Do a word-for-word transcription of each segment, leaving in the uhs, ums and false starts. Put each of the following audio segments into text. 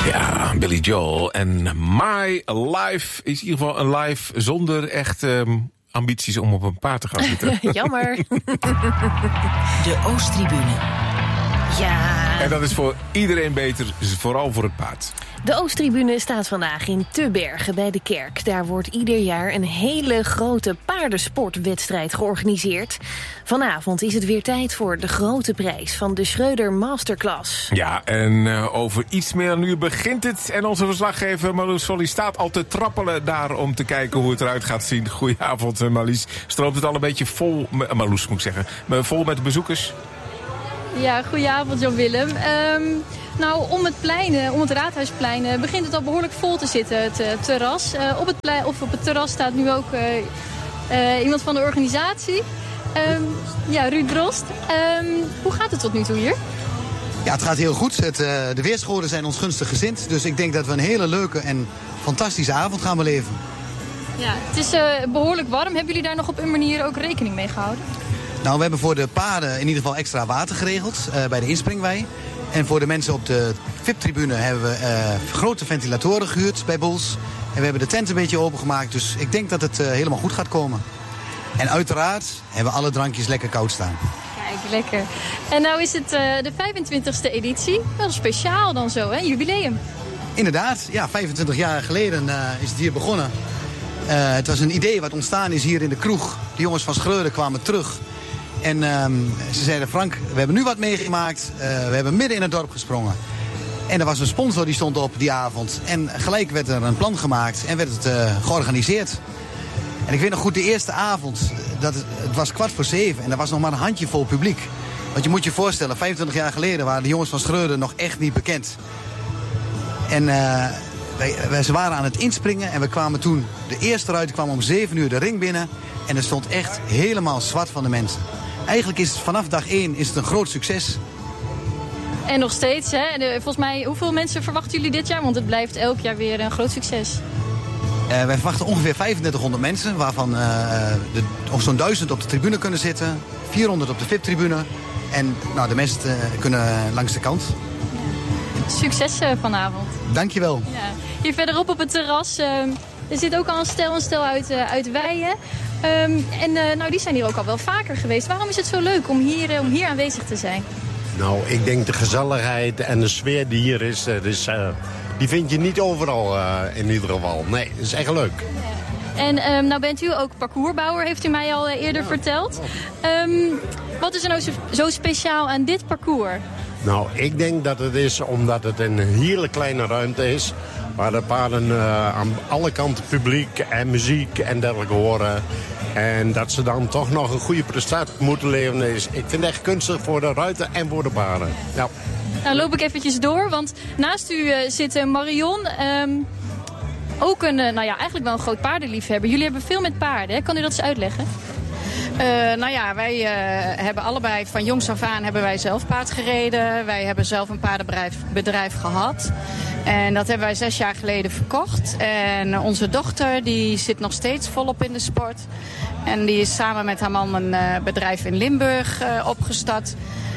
Ja, Billy Joel en My Life is in ieder geval een live zonder echt um, ambities om op een paard te gaan zitten. Jammer. De Oosttribune. Ja. En dat is voor iedereen beter, vooral voor het paard. De Oosttribune staat vandaag in Tubbergen bij de kerk. Daar wordt ieder jaar een hele grote paardensportwedstrijd georganiseerd. Vanavond is het weer tijd voor de grote prijs van de Schreuder Masterclass. Ja, en uh, over iets meer dan een uur begint het. En onze verslaggever Marloes Solly staat al te trappelen daar om te kijken hoe het eruit gaat zien. Goedenavond uh, Marlies. Stroomt het al een beetje vol, uh, Marloes moet ik zeggen, vol met bezoekers? Ja, goedenavond Jan-Willem. Um, nou, om het plein, om het Raadhuisplein begint het al behoorlijk vol te zitten, het uh, terras. Uh, op, het plein, of op het terras staat nu ook uh, uh, iemand van de organisatie. Um, ja, Ruud Drost. Um, hoe gaat het tot nu toe hier? Ja, het gaat heel goed. Het, uh, de weersgoden zijn ons gunstig gezind. Dus ik denk dat we een hele leuke en fantastische avond gaan beleven. Ja, het is uh, behoorlijk warm. Hebben jullie daar nog op een manier ook rekening mee gehouden? Nou, we hebben voor de paarden in ieder geval extra water geregeld uh, bij de inspringwei. En voor de mensen op de V I P-tribune hebben we uh, grote ventilatoren gehuurd bij Boels. En we hebben de tent een beetje opengemaakt. Dus ik denk dat het uh, helemaal goed gaat komen. En uiteraard hebben we alle drankjes lekker koud staan. Kijk, lekker. En nou is het uh, de vijfentwintigste editie. Wel speciaal dan zo, hè? Jubileum. Inderdaad, ja, vijfentwintig jaar geleden uh, is het hier begonnen. Uh, het was een idee wat ontstaan is hier in de kroeg. De jongens van Schreuder kwamen terug. En um, ze zeiden, Frank, we hebben nu wat meegemaakt. Uh, we hebben midden in het dorp gesprongen. En er was een sponsor die stond op die avond. En gelijk werd er een plan gemaakt en werd het uh, georganiseerd. En ik weet nog goed, de eerste avond, dat het, het was kwart voor zeven. En er was nog maar een handjevol publiek. Want je moet je voorstellen, vijfentwintig jaar geleden waren de jongens van Schreuder nog echt niet bekend. En uh, wij, wij, ze waren aan het inspringen en we kwamen toen, de eerste ruit kwam om zeven uur de ring binnen. En er stond echt helemaal zwart van de mensen. Eigenlijk is het vanaf dag één is het een groot succes. En nog steeds, hè? De, volgens mij, hoeveel mensen verwachten jullie dit jaar? Want het blijft elk jaar weer een groot succes. Uh, wij verwachten ongeveer vijfentwintighonderd mensen, waarvan uh, de, of zo'n duizend op de tribune kunnen zitten. vierhonderd op de V I P-tribune. En nou, de meest uh, kunnen langs de kant. Ja. Succes uh, vanavond. Dankjewel. Ja. Hier verderop op het terras, uh, er zit ook al een stel, een stel uit, uh, uit Weijen. Um, en uh, nou, die zijn hier ook al wel vaker geweest. Waarom is het zo leuk om hier, uh, om hier aanwezig te zijn? Nou, ik denk de gezelligheid en de sfeer die hier is, uh, dus, uh, die vind je niet overal uh, in ieder geval. Nee, het is echt leuk. Ja. En um, nou bent u ook parcoursbouwer, heeft u mij al uh, eerder ja. verteld. Um, wat is er nou zo, zo speciaal aan dit parcours? Nou, ik denk dat het is omdat het een hele kleine ruimte is. Waar de paarden uh, aan alle kanten publiek en muziek en dergelijke horen. En dat ze dan toch nog een goede prestatie moeten leveren is. Ik vind het echt kunstig voor de ruiter en voor de paarden. Ja. Nou loop ik eventjes door, want naast u uh, zit Marion. Um, ook een, uh, nou ja, eigenlijk wel een groot paardenliefhebber. Jullie hebben veel met paarden, hè? Kan u dat eens uitleggen? Uh, nou ja, wij uh, hebben allebei van jongs af aan hebben wij zelf paard gereden. Wij hebben zelf een paardenbedrijf bedrijf gehad. En dat hebben wij zes jaar geleden verkocht. En onze dochter die zit nog steeds volop in de sport. En die is samen met haar man een uh, bedrijf in Limburg uh, opgestart.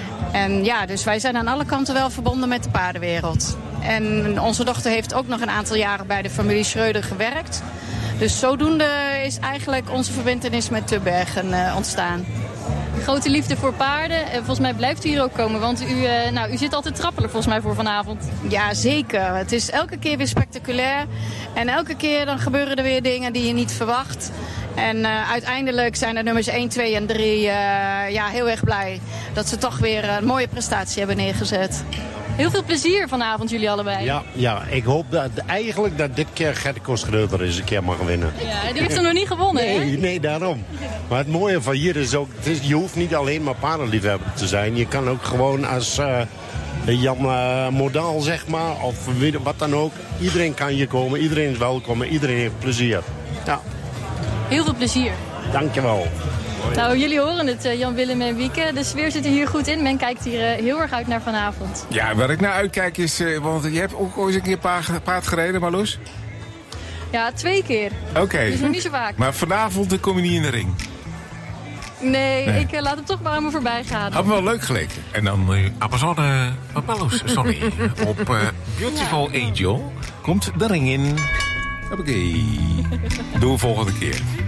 En ja, dus wij zijn aan alle kanten wel verbonden met de paardenwereld. En onze dochter heeft ook nog een aantal jaren bij de familie Schreuder gewerkt. Dus zodoende is eigenlijk onze verbintenis met Tubbergen uh, ontstaan. Grote liefde voor paarden. En volgens mij blijft u hier ook komen. Want u, uh, nou, u zit altijd trappelen volgens mij voor vanavond. Ja, zeker. Het is elke keer weer spectaculair. En elke keer dan gebeuren er weer dingen die je niet verwacht. En uh, uiteindelijk zijn er nummers één, twee en drie uh, ja, heel erg blij dat ze toch weer een mooie prestatie hebben neergezet. Heel veel plezier vanavond, jullie allebei. Ja, ja, ik hoop dat, eigenlijk dat dit keer Gerco Schreuder eens een keer mag winnen. Ja, die heeft hem nog niet gewonnen, nee, hè? Nee, daarom. Maar het mooie van hier is ook, het is, je hoeft niet alleen maar paardenliefhebber te zijn. Je kan ook gewoon als uh, Jan uh, Modaal, zeg maar, of wat dan ook. Iedereen kan hier komen, iedereen is welkom en iedereen heeft plezier. Ja. Heel veel plezier. Dankjewel. Nou, jullie horen het, Jan, Willem en Wieke. De sfeer zit er hier goed in. Men kijkt hier uh, heel erg uit naar vanavond. Ja, waar ik naar uitkijk is... Uh, want je hebt ook ooit een keer paard, paard gereden, Marloes? Ja, twee keer. Oké. Okay. Dus nog niet zo vaak. Maar vanavond kom je niet in de ring? Nee, Nee. ik uh, laat hem toch maar aan me voorbij gaan. Had me wel leuk geleken. En dan uh, Amazone van Marloes, sorry. Op uh, Beautiful Angel komt de ring in. Hoppakee. Doe volgende keer.